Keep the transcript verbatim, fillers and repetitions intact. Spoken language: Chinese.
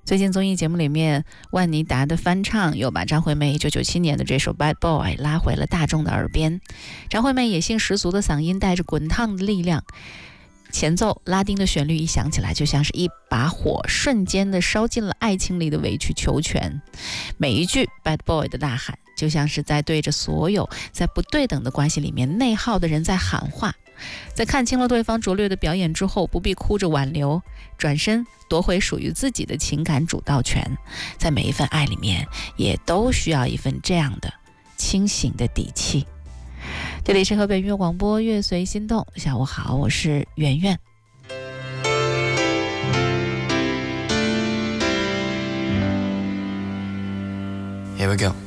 最近综艺节目里面，万妮达的翻唱又把张惠妹一九九七年的这首《Bad Boy》拉回了大众的耳边。张惠妹野性十足的嗓音带着滚烫的力量，前奏拉丁的旋律一响起来，就像是一把火，瞬间的烧尽了爱情里的委曲求全。每一句 Bad Boy 的呐喊，就像是在对着所有在不对等的关系里面内耗的人在喊话。在看清了对方拙劣的表演之后，不必哭着挽留，转身夺回属于自己的情感主导权。在每一份爱里面，也都需要一份这样的清醒的底气。这里是河北音乐广播，乐随心动。下午好，我是圆圆。 Here we go.